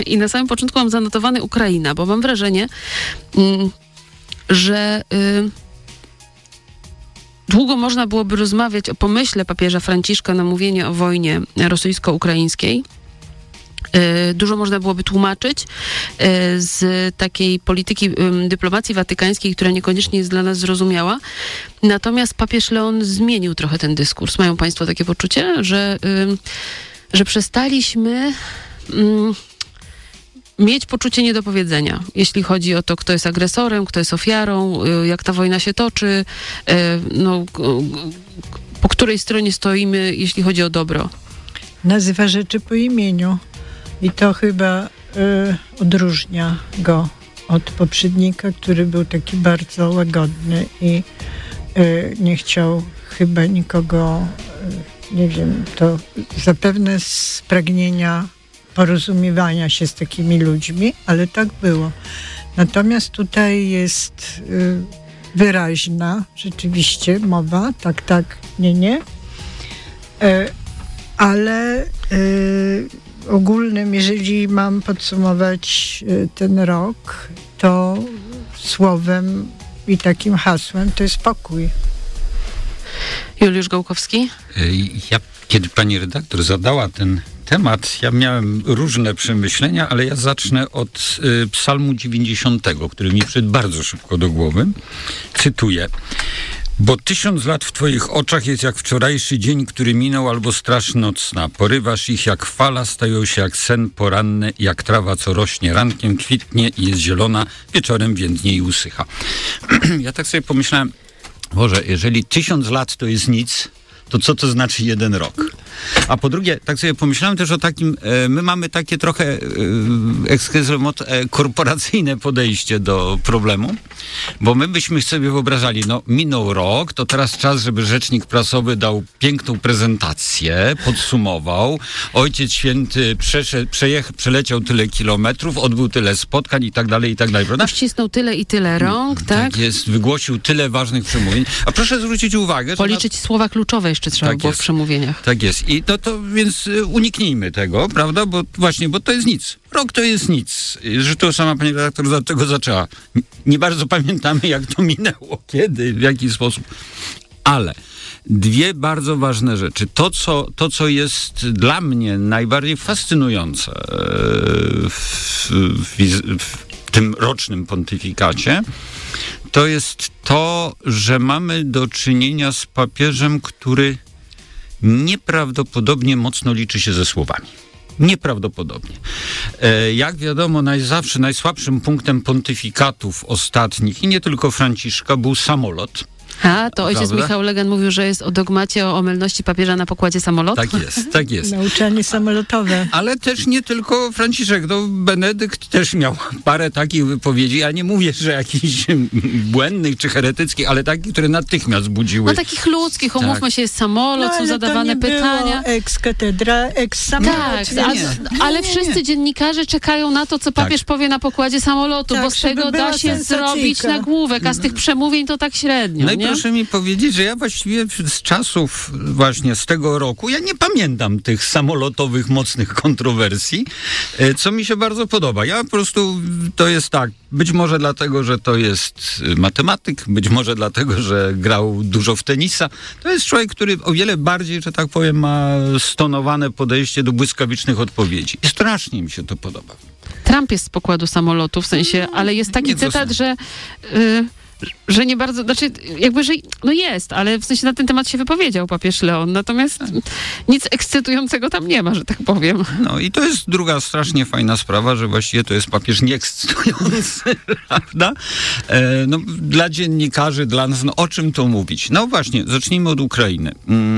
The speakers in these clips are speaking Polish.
I na samym początku mam zanotowany Ukraina, bo mam wrażenie, że długo można byłoby rozmawiać o pomyśle papieża Franciszka na mówienie o wojnie rosyjsko-ukraińskiej. Dużo można byłoby tłumaczyć z takiej polityki dyplomacji watykańskiej, która niekoniecznie jest dla nas zrozumiała. Natomiast papież Leon zmienił trochę ten dyskurs. Mają państwo takie poczucie, że przestaliśmy mieć poczucie niedopowiedzenia, jeśli chodzi o to, kto jest agresorem, kto jest ofiarą, jak ta wojna się toczy, po której stronie stoimy, jeśli chodzi o dobro. Nazywa rzeczy po imieniu i to chyba odróżnia go od poprzednika, który był taki bardzo łagodny i nie chciał chyba nikogo, nie wiem, to zapewne z pragnienia porozumiewania się z takimi ludźmi, ale tak było. Natomiast tutaj jest wyraźna rzeczywiście mowa, tak, nie. Ale ogólnym, jeżeli mam podsumować ten rok, to słowem i takim hasłem to jest pokój. Juliusz Gołkowski? Kiedy pani redaktor zadała ten temat, ja miałem różne przemyślenia, ale ja zacznę od Psalmu 90, który mi przyszedł bardzo szybko do głowy. Cytuję. Bo 1000 lat w twoich oczach jest jak wczorajszy dzień, który minął, albo straż nocna. Porywasz ich jak fala, stają się jak sen poranny, jak trawa, co rośnie rankiem, kwitnie i jest zielona, wieczorem więdnie i usycha. Ja tak sobie pomyślałem, Boże, jeżeli 1000 lat to jest nic, to co to znaczy 1 rok? A po drugie, tak sobie pomyślałem też o takim, my mamy takie trochę korporacyjne podejście do problemu, bo my byśmy sobie wyobrażali, minął rok, to teraz czas, żeby rzecznik prasowy dał piękną prezentację, podsumował, Ojciec Święty przeleciał tyle kilometrów, odbył tyle spotkań i tak dalej, prawda? Uścisnął tyle i tyle rąk, tak? Tak jest, wygłosił tyle ważnych przemówień. A proszę zwrócić uwagę, policzyć słowa kluczowe jeszcze trzeba było w przemówieniach. Tak jest. I więc uniknijmy tego, prawda? Bo to jest nic. Rok to jest nic. Zresztą sama pani redaktor od tego zaczęła. Nie bardzo pamiętamy, jak to minęło, kiedy, w jaki sposób. Ale 2 bardzo ważne rzeczy. To, co jest dla mnie najbardziej fascynujące w tym rocznym pontyfikacie, to jest to, że mamy do czynienia z papieżem, który nieprawdopodobnie mocno liczy się ze słowami. Nieprawdopodobnie. Jak wiadomo, zawsze najsłabszym punktem pontyfikatów ostatnich, i nie tylko Franciszka, był samolot. To ojciec Michał Legan mówił, że jest o dogmacie o omylności papieża na pokładzie samolotu. Tak jest. Nauczanie samolotowe. Ale też nie tylko Franciszek. Benedykt też miał parę takich wypowiedzi. Ja nie mówię, że jakichś błędnych czy heretyckich, ale takich, które natychmiast budziły. Takich ludzkich, umówmy się, jest samolot, są zadawane pytania. Ex katedra, ex samolot. Ale wszyscy dziennikarze czekają na to, co papież powie na pokładzie samolotu, bo z tego da się zrobić nagłówek, a z tych przemówień to tak średnio. Proszę mi powiedzieć, że ja właściwie z czasów właśnie z tego roku, ja nie pamiętam tych samolotowych, mocnych kontrowersji, co mi się bardzo podoba. Ja po prostu, to jest tak, być może dlatego, że to jest matematyk, być może dlatego, że grał dużo w tenisa. To jest człowiek, który o wiele bardziej, że tak powiem, ma stonowane podejście do błyskawicznych odpowiedzi. I strasznie mi się to podoba. Trump jest z pokładu samolotu, w sensie, ale jest taki cytat, że nie bardzo, jest, ale w sensie na ten temat się wypowiedział papież Leon, natomiast nic ekscytującego tam nie ma, że tak powiem. I to jest druga strasznie fajna sprawa, że właściwie to jest papież nieekscytujący, prawda? Dla dziennikarzy, dla nas, o czym to mówić? Właśnie, zacznijmy od Ukrainy.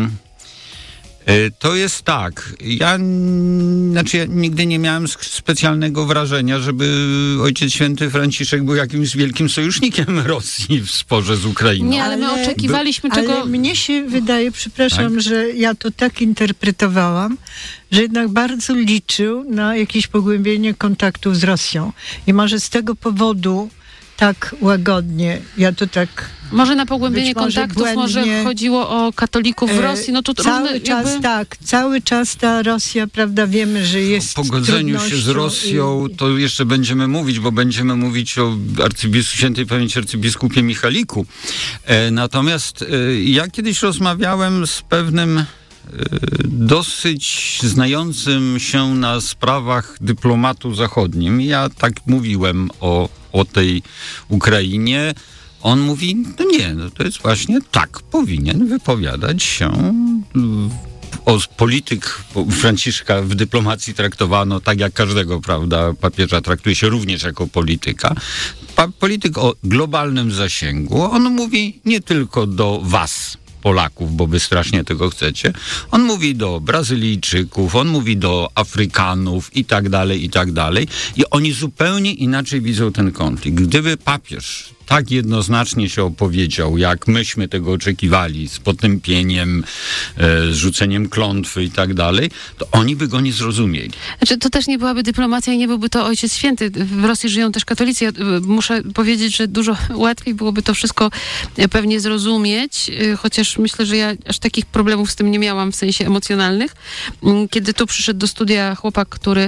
To jest tak, ja nigdy nie miałem specjalnego wrażenia, żeby Ojciec Święty Franciszek był jakimś wielkim sojusznikiem Rosji w sporze z Ukrainą. Nie, ale my oczekiwaliśmy czego... Ale mnie się wydaje, przepraszam, że ja to tak interpretowałam, że jednak bardzo liczył na jakieś pogłębienie kontaktów z Rosją. I może z tego powodu tak łagodnie. Ja to tak... Może na pogłębienie Być może kontaktów, może błędnie. chodziło o katolików w Rosji, no to Cały czas cały czas ta Rosja, prawda, wiemy, że jest O pogodzeniu się z Rosją to jeszcze będziemy mówić, bo będziemy mówić o świętej pamięci arcybiskupie Michaliku. Natomiast ja kiedyś rozmawiałem z pewnym dosyć znającym się na sprawach dyplomatu zachodnim. Ja tak mówiłem o tej Ukrainie. On mówi, no nie, no to jest właśnie tak, powinien wypowiadać się. Polityk Franciszka w dyplomacji traktowano tak jak każdego, prawda, papieża traktuje się również jako polityka. Polityk o globalnym zasięgu. On mówi nie tylko do was, Polaków, bo wy strasznie tego chcecie. On mówi do Brazylijczyków, on mówi do Afrykanów i tak dalej, i tak dalej. I oni zupełnie inaczej widzą ten konflikt. Gdyby papież tak jednoznacznie się opowiedział, jak myśmy tego oczekiwali, z potępieniem, z rzuceniem klątwy i tak dalej, to oni by go nie zrozumieli. Znaczy, to też nie byłaby dyplomacja i nie byłby to Ojciec Święty. W Rosji żyją też katolicy. Ja muszę powiedzieć, że dużo łatwiej byłoby to wszystko pewnie zrozumieć, chociaż myślę, że ja aż takich problemów z tym nie miałam w sensie emocjonalnych. Kiedy tu przyszedł do studia chłopak,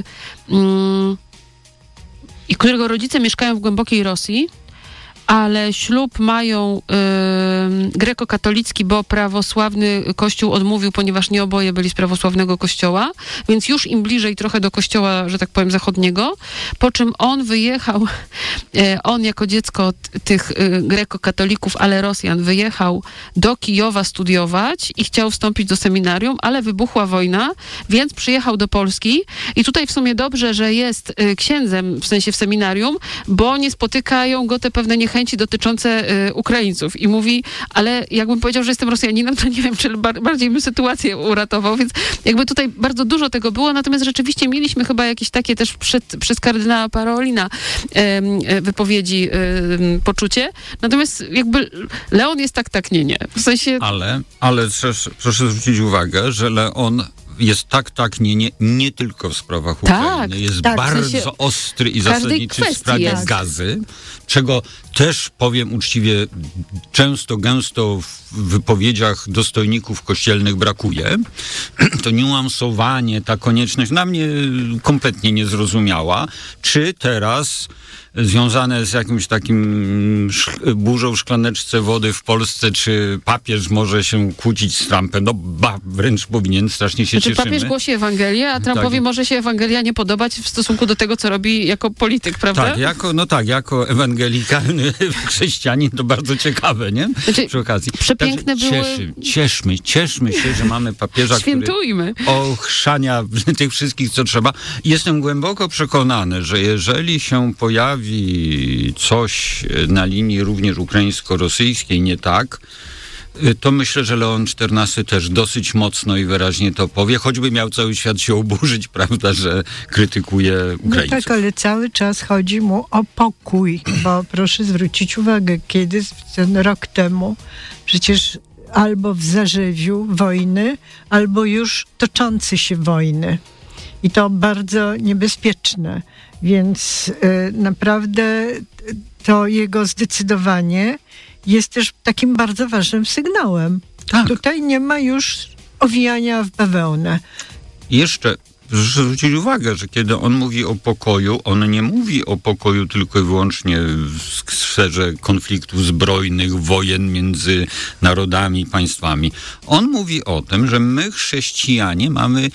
którego rodzice mieszkają w głębokiej Rosji, ale ślub mają grekokatolicki, bo prawosławny kościół odmówił, ponieważ nie oboje byli z prawosławnego kościoła, więc już im bliżej trochę do kościoła, że tak powiem, zachodniego, po czym on wyjechał, on jako dziecko tych grekokatolików, ale Rosjan, wyjechał do Kijowa studiować i chciał wstąpić do seminarium, ale wybuchła wojna, więc przyjechał do Polski i tutaj w sumie dobrze, że jest księdzem, w sensie w seminarium, bo nie spotykają go te pewne niechęci dotyczące Ukraińców. I mówi, ale jakbym powiedział, że jestem Rosjaninem, to nie wiem, czy bardziej bym sytuację uratował, więc jakby tutaj bardzo dużo tego było, natomiast rzeczywiście mieliśmy chyba jakieś takie też przez kardynała Parolina wypowiedzi poczucie, natomiast jakby Leon jest tak, nie. W sensie... Ale proszę zwrócić uwagę, że Leon jest tak, nie tylko w sprawach Ukrainy. Jest bardzo w sensie ostry i zasadniczy w sprawie gazy, czego też, powiem uczciwie, gęsto w wypowiedziach dostojników kościelnych brakuje. To niuansowanie, ta konieczność na mnie kompletnie niezrozumiała. Czy teraz związane z jakimś takim burzą w szklaneczce wody w Polsce, czy papież może się kłócić z Trumpem? No wręcz powinien, strasznie się cieszymy. Papież głosi Ewangelię, a Trumpowi może się Ewangelia nie podobać w stosunku do tego, co robi jako polityk, prawda? Jako ewangelikalny chrześcijanin to bardzo ciekawe, nie? Znaczy, przy okazji. Przepiękne były... Cieszmy się, że mamy papieża, Świętujmy. który ochrzania tych wszystkich, co trzeba. Jestem głęboko przekonany, że jeżeli się pojawi coś na linii również ukraińsko-rosyjskiej nie tak, to myślę, że Leon XIV też dosyć mocno i wyraźnie to powie, choćby miał cały świat się oburzyć, prawda, że krytykuje Ukraińców. No tak, ale cały czas chodzi mu o pokój, bo proszę zwrócić uwagę, kiedy ten rok temu przecież albo w zarzewiu wojny, albo już toczący się wojny. I to bardzo niebezpieczne. Więc naprawdę to jego zdecydowanie jest też takim bardzo ważnym sygnałem. Tak. Tutaj nie ma już owijania w bawełnę. Jeszcze proszę zwrócić uwagę, że kiedy on mówi o pokoju, on nie mówi o pokoju tylko i wyłącznie w sferze konfliktów zbrojnych, wojen między narodami, państwami. On mówi o tym, że my, chrześcijanie, mamy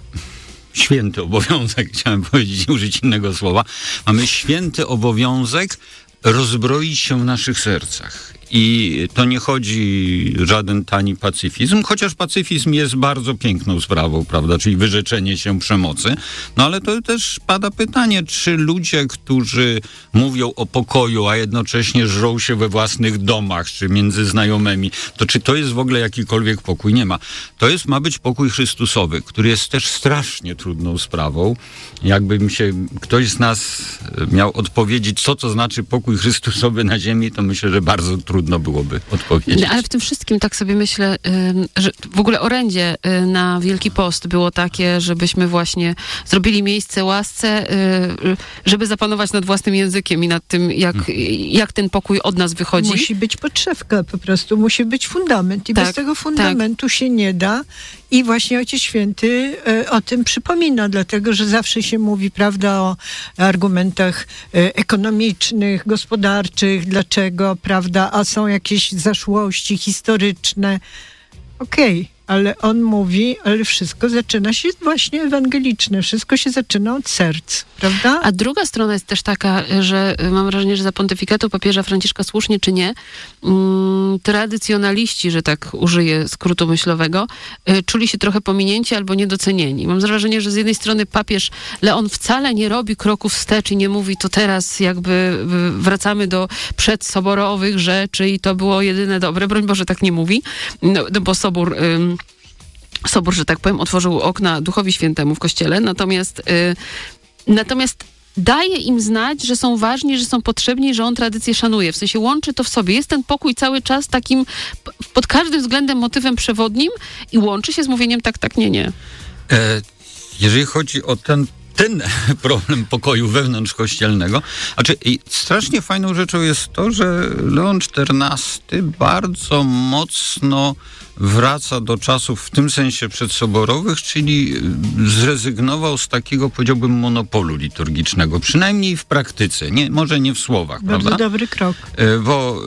święty obowiązek, chciałem powiedzieć, użyć innego słowa, mamy święty obowiązek rozbroić się w naszych sercach. I to nie chodzi żaden tani pacyfizm, chociaż pacyfizm jest bardzo piękną sprawą, prawda, czyli wyrzeczenie się przemocy. No ale to też pada pytanie, czy ludzie, którzy mówią o pokoju, a jednocześnie żrą się we własnych domach, czy między znajomymi, to czy to jest w ogóle jakikolwiek pokój? Nie ma. Ma być pokój chrystusowy, który jest też strasznie trudną sprawą. Jakby ktoś z nas miał odpowiedzieć, co to znaczy pokój chrystusowy na ziemi, to myślę, że bardzo trudno trudno byłoby odpowiedzieć. Ale w tym wszystkim tak sobie myślę, że w ogóle orędzie na Wielki Post było takie, żebyśmy właśnie zrobili miejsce łasce, żeby zapanować nad własnym językiem i nad tym, jak ten pokój od nas wychodzi. Musi być podszewka po prostu, musi być fundament i bez tego fundamentu się nie da. I właśnie Ojciec Święty o tym przypomina, dlatego, że zawsze się mówi, prawda, o argumentach ekonomicznych, gospodarczych, dlaczego, prawda, a są jakieś zaszłości historyczne. Okej, ale on mówi, ale wszystko zaczyna się właśnie ewangeliczne, wszystko się zaczyna od serc, prawda? A druga strona jest też taka, że mam wrażenie, że za pontyfikatu papieża Franciszka, słusznie czy nie, tradycjonaliści, że tak użyję skrótu myślowego, czuli się trochę pominięci albo niedocenieni. Mam wrażenie, że z jednej strony papież Leon wcale nie robi kroków wstecz i nie mówi, to teraz jakby wracamy do przedsoborowych rzeczy i to było jedyne dobre. Broń Boże, tak nie mówi, no bo Sobór, że tak powiem, otworzył okna Duchowi Świętemu w Kościele, natomiast daje im znać, że są ważni, że są potrzebni, że on tradycję szanuje. W sensie łączy to w sobie. Jest ten pokój cały czas takim pod każdym względem motywem przewodnim i łączy się z mówieniem tak, nie. Jeżeli chodzi o ten problem pokoju wewnątrzkościelnego. I strasznie fajną rzeczą jest to, że Leon XIV bardzo mocno wraca do czasów w tym sensie przedsoborowych, czyli zrezygnował z takiego, powiedziałbym, monopolu liturgicznego, przynajmniej w praktyce, może nie w słowach, bardzo prawda? Dobry krok. Bo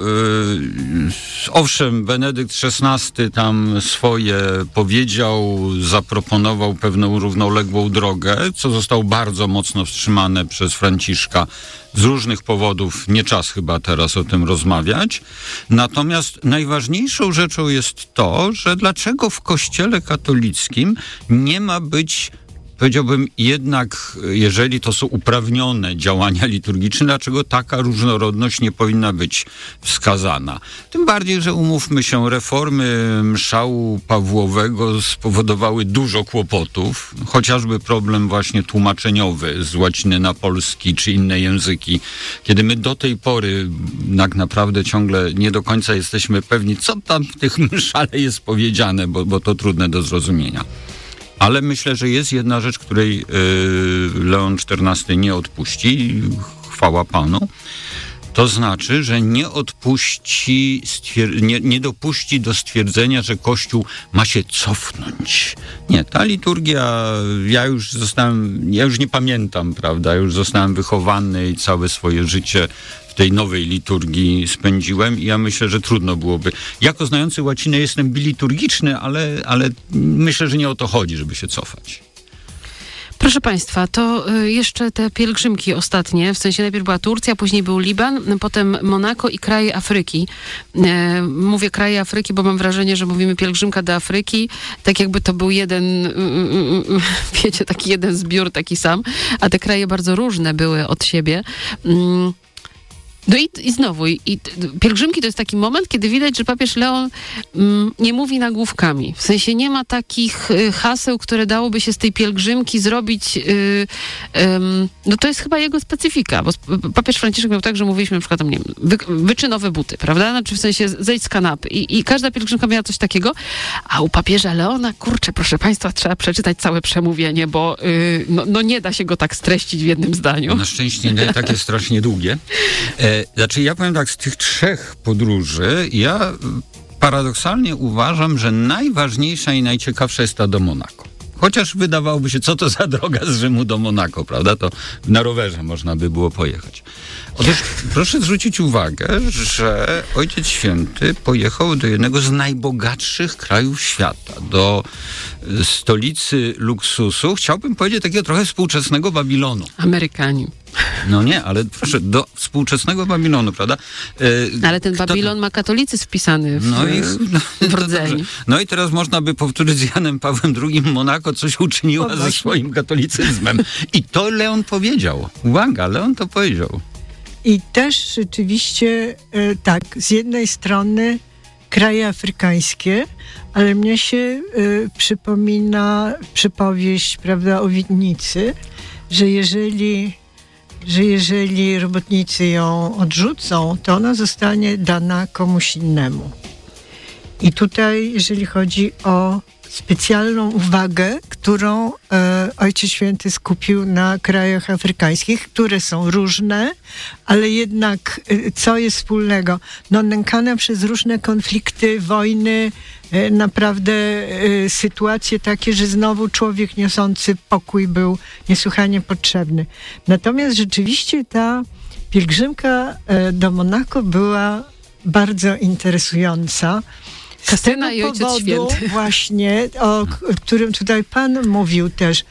owszem, Benedykt XVI tam swoje powiedział, zaproponował pewną równoległą drogę, co zostało bardzo mocno wstrzymane przez Franciszka z różnych powodów. Nie czas chyba teraz o tym rozmawiać. Natomiast najważniejszą rzeczą jest to, że dlaczego w Kościele katolickim nie ma być, powiedziałbym, jednak, jeżeli to są uprawnione działania liturgiczne, dlaczego taka różnorodność nie powinna być wskazana? Tym bardziej, że umówmy się, reformy mszału Pawłowego spowodowały dużo kłopotów, chociażby problem właśnie tłumaczeniowy z łaciny na polski czy inne języki, kiedy my do tej pory tak naprawdę ciągle nie do końca jesteśmy pewni, co tam w tych mszale jest powiedziane, bo to trudne do zrozumienia. Ale myślę, że jest jedna rzecz, której Leon XIV nie odpuści, chwała Panu. To znaczy, że nie odpuści, nie dopuści do stwierdzenia, że Kościół ma się cofnąć. Nie, ta liturgia, ja już nie pamiętam, prawda, już zostałem wychowany i całe swoje życie w tej nowej liturgii spędziłem i ja myślę, że trudno byłoby. Jako znający łacinę jestem biliturgiczny, ale myślę, że nie o to chodzi, żeby się cofać. Proszę Państwa, to jeszcze te pielgrzymki ostatnie, w sensie najpierw była Turcja, później był Liban, potem Monako i kraje Afryki. Mówię kraje Afryki, bo mam wrażenie, że mówimy pielgrzymka do Afryki, tak jakby to był jeden, wiecie, taki jeden zbiór, taki sam, a te kraje bardzo różne były od siebie. No i znowu, pielgrzymki to jest taki moment, kiedy widać, że papież Leon nie mówi nagłówkami. W sensie nie ma takich haseł, które dałoby się z tej pielgrzymki zrobić. No to jest chyba jego specyfika, bo papież Franciszek miał tak, że mówiliśmy na przykład, nie wiem, wyczy nowe buty, prawda? Znaczy w sensie zejdź z kanapy. I każda pielgrzymka miała coś takiego, a u papieża Leona, kurczę, proszę Państwa, trzeba przeczytać całe przemówienie, bo no nie da się go tak streścić w jednym zdaniu. Na szczęście nie, takie strasznie długie. Znaczy ja powiem tak, z tych 3 podróży ja paradoksalnie uważam, że najważniejsza i najciekawsza jest ta do Monako. Chociaż wydawałoby się, co to za droga z Rzymu do Monako, prawda? To na rowerze można by było pojechać. Otóż proszę zwrócić uwagę, że Ojciec Święty pojechał do jednego z najbogatszych krajów świata, do stolicy luksusu, chciałbym powiedzieć takiego trochę współczesnego Babilonu. Amerykanin. No nie, ale proszę, do współczesnego Babilonu, prawda? Ale ten Babilon ma katolicyzm wpisany w rdzeń. No i teraz można by powtórzyć z Janem Pawłem II Monako coś uczyniła ze swoim katolicyzmem. I to Leon powiedział. Uwaga, Leon to powiedział. I też rzeczywiście tak, z jednej strony kraje afrykańskie, ale mnie się przypomina przypowieść, prawda, o winnicy, że jeżeli że jeżeli robotnicy ją odrzucą, to ona zostanie dana komuś innemu. I tutaj, jeżeli chodzi o specjalną uwagę, którą Ojciec Święty skupił na krajach afrykańskich, które są różne, ale jednak co jest wspólnego? No, nękane przez różne konflikty, wojny, naprawdę sytuacje takie, że znowu człowiek niosący pokój był niesłychanie potrzebny. Natomiast rzeczywiście ta pielgrzymka do Monako była bardzo interesująca. Kasyna i Ojciec Święty. Właśnie, o którym tutaj Pan mówił też,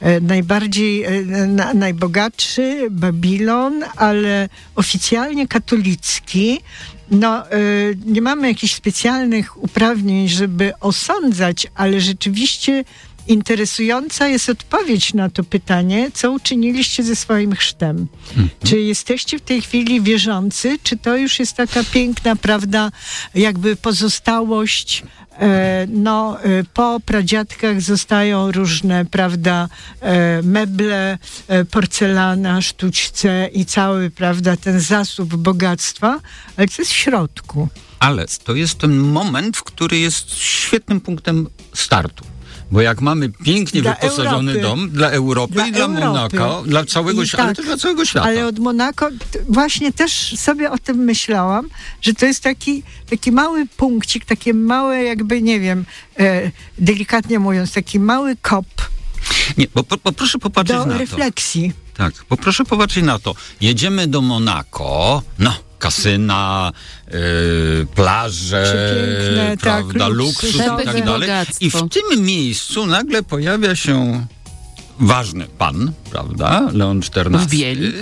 najbogatszy Babilon, ale oficjalnie katolicki. No, nie mamy jakichś specjalnych uprawnień, żeby osądzać, ale rzeczywiście interesująca jest odpowiedź na to pytanie, co uczyniliście ze swoim chrztem. Czy jesteście w tej chwili wierzący, czy to już jest taka piękna, prawda, jakby pozostałość, po pradziadkach zostają różne, prawda, meble, porcelana, sztućce i cały, prawda, ten zasób bogactwa, ale co jest w środku? Ale to jest ten moment, który jest świetnym punktem startu. Bo jak mamy pięknie wyposażony dom dla Europy i dla Monako, dla całego świata, ale też dla całego świata. Ale od Monako właśnie też sobie o tym myślałam, że to jest taki mały punkcik, takie małe jakby, nie wiem, delikatnie mówiąc, taki mały kop. Nie, bo proszę popatrzeć na to. Do refleksji. Tak, bo proszę popatrzeć na to. Jedziemy do Monako, kasyna, plaże, prawda, luksus i tak dalej. I w tym miejscu nagle pojawia się ważny pan, prawda, Leon XIV, w bieli,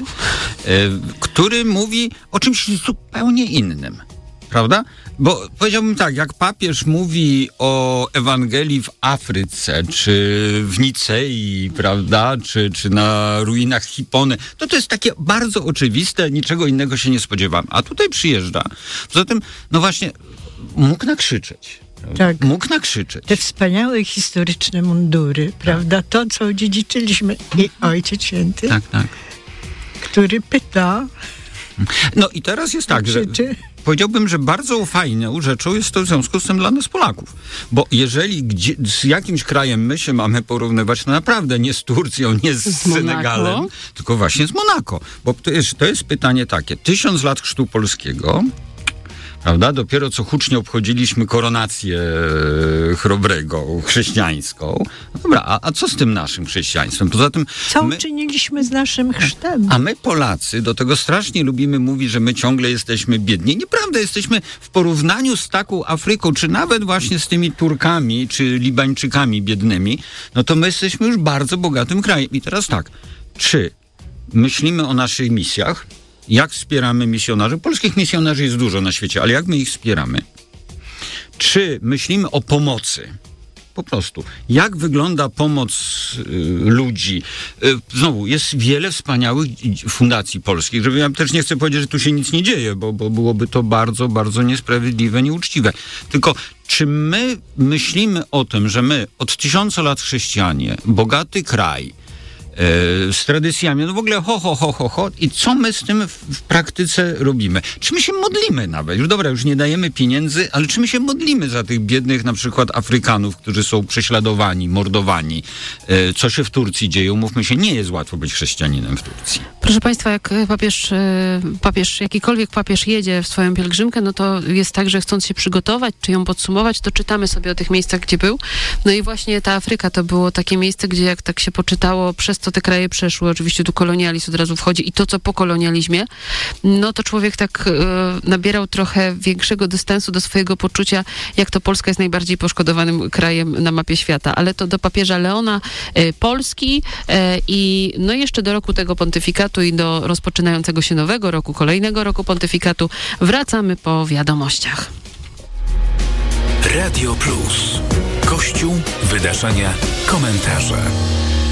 który mówi o czymś zupełnie innym. Prawda? Bo powiedziałbym tak, jak papież mówi o Ewangelii w Afryce, czy w Nicei, prawda, czy na ruinach Hipony, to jest takie bardzo oczywiste, niczego innego się nie spodziewam. A tutaj przyjeżdża. Poza tym, no właśnie, mógł nakrzyczeć. Tak. Mógł nakrzyczeć. Te wspaniałe historyczne mundury, prawda? To, co odziedziczyliśmy. I Ojciec Święty, który pyta... No i teraz jest tak, że powiedziałbym, że bardzo fajną rzeczą jest to w związku z tym dla nas Polaków. Bo jeżeli z jakimś krajem my się mamy porównywać, to naprawdę nie z Turcją, nie z Senegalem, tylko właśnie z Monako. Bo to jest pytanie takie. 1000 lat chrztu polskiego, prawda? Dopiero co hucznie obchodziliśmy koronację Chrobrego, chrześcijańską. No dobra, a co z tym naszym chrześcijaństwem? Poza tym... Co uczyniliśmy z naszym chrztem? A my Polacy do tego strasznie lubimy mówić, że my ciągle jesteśmy biedni. Nieprawda, jesteśmy w porównaniu z taką Afryką, czy nawet właśnie z tymi Turkami, czy Libańczykami biednymi, no to my jesteśmy już bardzo bogatym krajem. I teraz tak, czy myślimy o naszych misjach? Jak wspieramy misjonarzy? Polskich misjonarzy jest dużo na świecie, ale jak my ich wspieramy? Czy myślimy o pomocy? Po prostu. Jak wygląda pomoc ludzi? Znowu, jest wiele wspaniałych fundacji polskich, żeby ja też nie chcę powiedzieć, że tu się nic nie dzieje, bo byłoby to bardzo, bardzo niesprawiedliwe, nieuczciwe. Tylko czy my myślimy o tym, że my od 1000 lat chrześcijanie, bogaty kraj, z tradycjami, no w ogóle i co my z tym w praktyce robimy? Czy my się modlimy nawet? Już nie dajemy pieniędzy, ale czy my się modlimy za tych biednych na przykład Afrykanów, którzy są prześladowani, mordowani? Co się w Turcji dzieje? Umówmy się, nie jest łatwo być chrześcijaninem w Turcji. Proszę Państwa, jak jakikolwiek papież jedzie w swoją pielgrzymkę, no to jest tak, że chcąc się przygotować, czy ją podsumować, to czytamy sobie o tych miejscach, gdzie był. No i właśnie ta Afryka to było takie miejsce, gdzie jak tak się poczytało, przez co te kraje przeszły, oczywiście tu kolonializm od razu wchodzi i to, co po kolonializmie, no to człowiek tak nabierał trochę większego dystansu do swojego poczucia, jak to Polska jest najbardziej poszkodowanym krajem na mapie świata. Ale to do papieża Leona Polski i no jeszcze do roku tego pontyfikatu i do rozpoczynającego się nowego roku, kolejnego roku pontyfikatu wracamy po wiadomościach. Radio Plus. Kościół, wydarzenia, komentarze.